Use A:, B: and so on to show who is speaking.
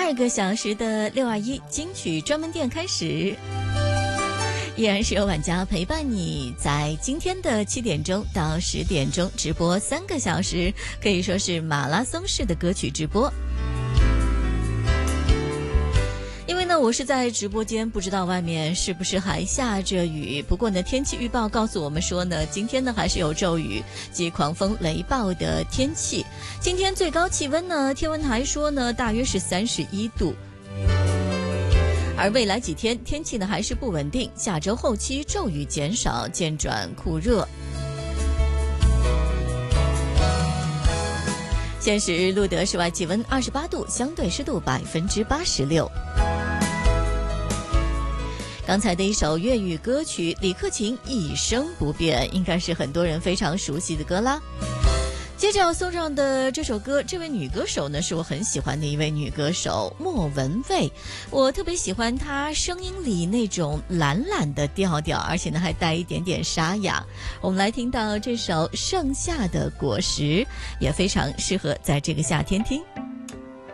A: 2个小时的621金曲专门店开始，依然是由晚家陪伴你，在今天的7点钟到10点钟直播3个小时，可以说是马拉松式的歌曲直播。因为呢，我是在直播间，不知道外面是不是还下着雨。不过呢，天气预报告诉我们说呢，今天呢还是有骤雨及狂风雷暴的天气。今天最高气温呢，天文台说呢，大约是31度。而未来几天天气呢还是不稳定，下周后期骤雨减少，渐转酷热。现时录得室外气温28度，相对湿度86%。刚才的一首粤语歌曲李克勤《一生不变》，应该是很多人非常熟悉的歌啦。接着要送上的这首歌，这位女歌手呢是我很喜欢的一位女歌手莫文蔚，我特别喜欢她声音里那种懒懒的调调，而且呢还带一点点沙哑。我们来听到这首《盛夏的果实》，也非常适合在这个夏天听。